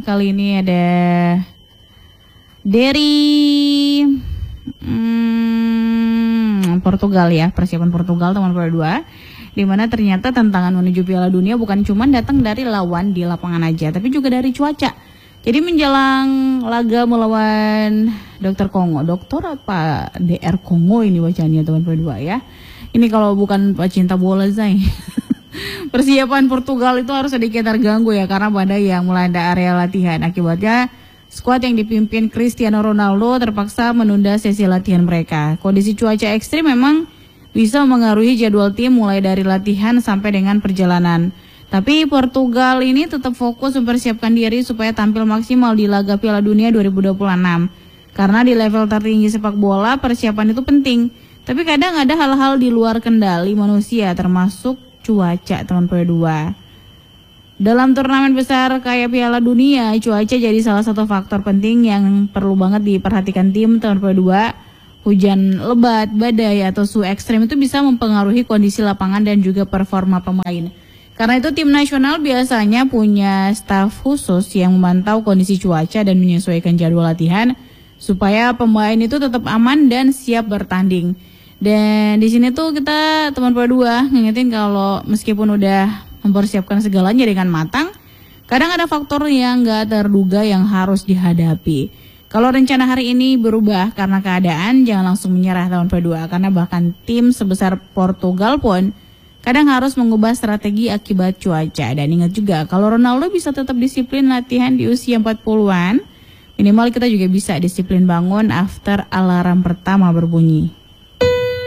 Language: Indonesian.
kali ini ada dari Portugal ya, persiapan Portugal teman berdua, di mana ternyata tantangan menuju Piala Dunia bukan cuma datang dari lawan di lapangan aja, tapi juga dari cuaca. Jadi menjelang laga melawan Dokter Kongo, dokter apa DR Kongo ini bacanya teman berdua ya. Ini kalau bukan pecinta bola Zai. Persiapan Portugal itu harus sedikit terganggu ya karena badai yang melanda area latihan. Akibatnya skuad yang dipimpin Cristiano Ronaldo terpaksa menunda sesi latihan mereka. Kondisi cuaca ekstrim memang bisa mengaruhi jadwal tim mulai dari latihan sampai dengan perjalanan. Tapi Portugal ini tetap fokus mempersiapkan diri supaya tampil maksimal di laga Piala Dunia 2026. Karena di level tertinggi sepak bola persiapan itu penting. Tapi kadang ada hal-hal di luar kendali manusia termasuk cuaca teman berdua. Dalam turnamen besar kayak Piala Dunia, cuaca jadi salah satu faktor penting yang perlu banget diperhatikan tim teman berdua. Hujan lebat, badai, atau suhu ekstrem itu bisa mempengaruhi kondisi lapangan dan juga performa pemain. Karena itu tim nasional biasanya punya staf khusus yang memantau kondisi cuaca dan menyesuaikan jadwal latihan supaya pemain itu tetap aman dan siap bertanding. Dan di sini tuh kita teman berdua ngingetin kalau meskipun udah mempersiapkan segalanya dengan matang, kadang ada faktor yang gak terduga yang harus dihadapi. Kalau rencana hari ini berubah karena keadaan, jangan langsung menyerah teman berdua. Karena bahkan tim sebesar Portugal pun kadang harus mengubah strategi akibat cuaca. Dan ingat juga kalau Ronaldo bisa tetap disiplin latihan di usia 40-an, minimal kita juga bisa disiplin bangun after alarm pertama berbunyi.